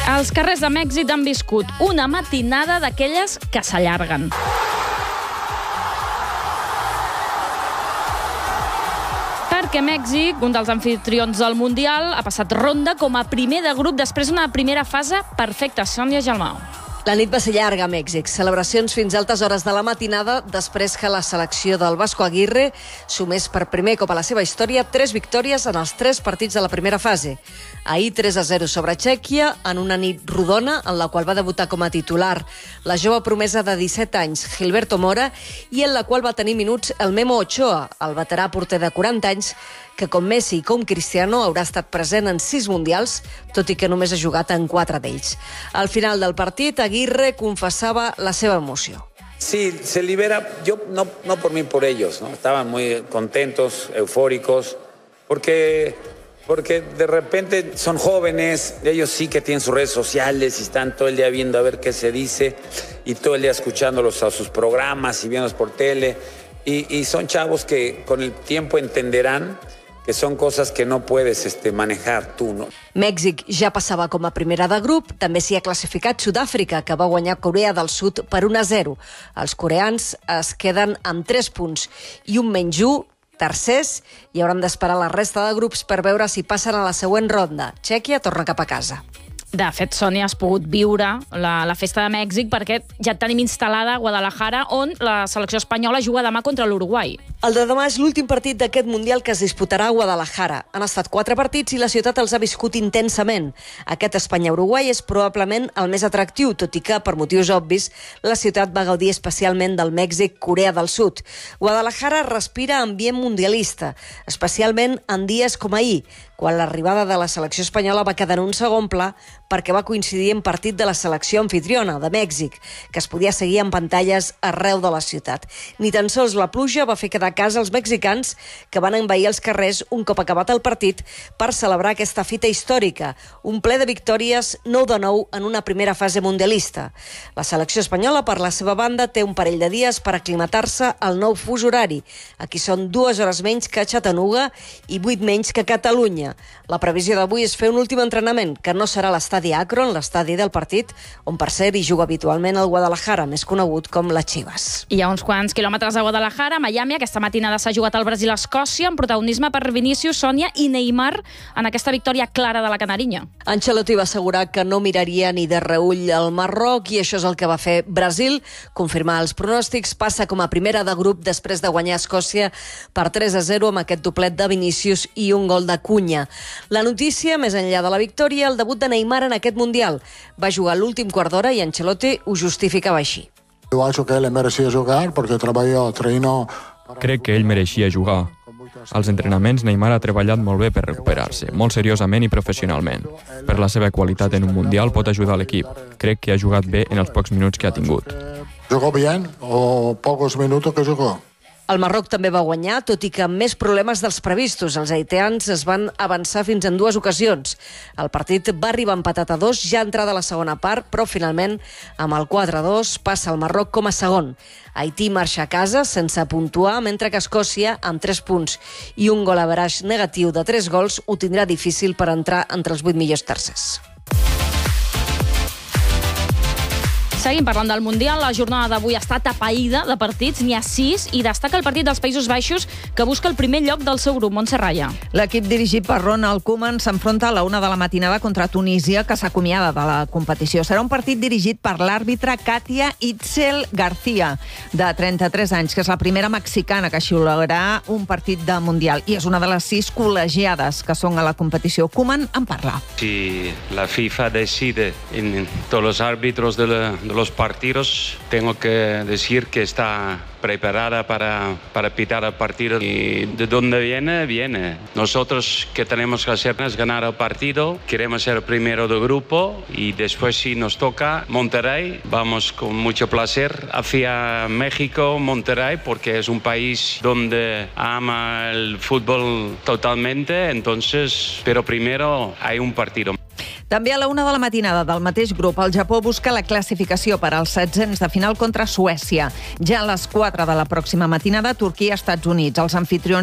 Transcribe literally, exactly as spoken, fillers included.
Els carrers de Mèxic han viscut una matinada d'aquelles que s'allarguen. Perquè Mèxic, un dels anfitrions del Mundial, ha passat ronda com a primer de grup després d'una primera fase perfecta. Sònia Gelmau. La nit va ser llarga a Mèxic. Celebracions fins a altes hores de la matinada després que la selecció del Vasco Aguirre sumés per primer cop a la seva història tres victòries en els tres partits de la primera fase. Ahir tres a zero sobre Txèquia, en una nit rodona en la qual va debutar com a titular la jove promesa de disset anys, Gilberto Mora, i en la qual va tenir minuts el Memo Ochoa, el veterà porter de quaranta anys, que com Messi i com Cristiano haurà estat present en sis mundials, tot i que només ha jugat en quatre d'ells. Al final del partit, Aguirre confessava la seva emoció. Sí, se libera, yo no, no por mí, por ellos, ¿no? Estaban muy contentos, eufóricos, porque, porque de repente son jóvenes, ellos sí que tienen sus redes sociales y están todo el día viendo a ver qué se dice y todo el día escuchándolos a sus programas y viéndolos por tele, y, y son chavos que con el tiempo entenderán que són coses que no puedes este, manejar tu, no? Mèxic ja passava com a primera de grup, també s'hi ha classificat Sud-àfrica, que va guanyar Corea del Sud per un a zero. Els coreans es queden amb tres punts i un menys u, tercers, i hauran d'esperar la resta de grups per veure si passen a la següent ronda. Txèquia torna cap a casa. De fet, Sònia, has pogut viure la, la festa de Mèxic perquè ja tenim instal·lada a Guadalajara, on la selecció espanyola juga demà contra l'Uruguai. El de demà és l'últim partit d'aquest Mundial que es disputarà a Guadalajara. Han estat quatre partits i la ciutat els ha viscut intensament. Aquest Espanya-Uruguai és probablement el més atractiu, tot i que, per motius obvis, la ciutat va gaudir especialment del Mèxic-Corea del Sud. Guadalajara respira ambient mundialista, especialment en dies com ahir, quan l'arribada de la selecció espanyola va quedar en un segon pla perquè va coincidir en partit de la selecció anfitriona, de Mèxic, que es podia seguir en pantalles arreu de la ciutat. Ni tan sols la pluja va fer quedar a casa els mexicans, que van envair els carrers un cop acabat el partit per celebrar aquesta fita històrica, un ple de victòries nou de nou en una primera fase mundialista. La selecció espanyola, per la seva banda, té un parell de dies per aclimatar-se al nou fus horari. Aquí són dues hores menys que a Chattanooga i vuit menys que a Catalunya. La previsió d'avui és fer un últim entrenament, que no serà l'estadi Akron, l'estadi del partit, on per cert hi juga habitualment el Guadalajara, més conegut com les Chivas. I a uns quants quilòmetres de Guadalajara, a Miami, aquesta matinada s'ha jugat al Brasil-Escòcia, amb protagonisme per Vinícius, Sònia i Neymar en aquesta victòria clara de la Canarinya. Ancelotti va assegurar que no miraria ni de reüll el Marroc, i això és el que va fer Brasil. Confirmar els pronòstics, passa com a primera de grup després de guanyar Escòcia per tres a zero amb aquest doblet de Vinícius i un gol de Cunha. La notícia, més enllà de la victòria, el debut de Neymar en aquest Mundial. Va jugar l'últim quart d'hora i Ancelotti ho justificava així. Yo acho que él merecía jugar porque trabajó, treinó. Crec que ell mereixia jugar. Als entrenaments, Neymar ha treballat molt bé per recuperar-se, molt seriosament i professionalment. Per la seva qualitat en un Mundial pot ajudar l'equip. Crec que ha jugat bé en els pocs minuts que ha tingut. Jugó bien o pocos minutos que jugó. El Marroc també va guanyar, tot i que amb més problemes dels previstos. Els haitians es van avançar fins en dues ocasions. El partit va arribar empatat a dos, ja entrada a la segona part, però finalment, amb el quatre a dos, passa el Marroc com a segon. Haití marxa a casa sense puntuar, mentre que Escòcia, amb tres punts i un gol average negatiu de tres gols, ho tindrà difícil per entrar entre els vuit millors tercers. Seguim parlant del Mundial. La jornada d'avui està atapeïda de partits, n'hi ha sis, i destaca el partit dels Països Baixos, que busca el primer lloc del seu grup. Montse Raya. L'equip dirigit per Ronald Koeman s'enfronta a la una de la matinada contra Tunísia, que s'acomiada de la competició. Serà un partit dirigit per l'àrbitre Katia Itzel García, de trenta-tres anys, que és la primera mexicana que xiularà un partit de Mundial, i és una de les sis col·legiades que són a la competició. Koeman en parla. Si la FIFA decide en todos los árbitros de la de los partidos, tengo que decir que está preparada para, para pitar el partido. Y de dónde viene, viene. Nosotros que tenemos que hacer es ganar el partido, queremos ser primero de grupo y después si nos toca Monterrey, vamos con mucho placer hacia México, Monterrey, porque es un país donde ama el fútbol totalmente, entonces, pero primero hay un partido. També a la una de la matinada del mateix grup, el Japó busca la classificació per als setzents de final contra Suècia. Ja a les quatre de la pròxima matinada, Turquia, Estats Units. Els anfitrions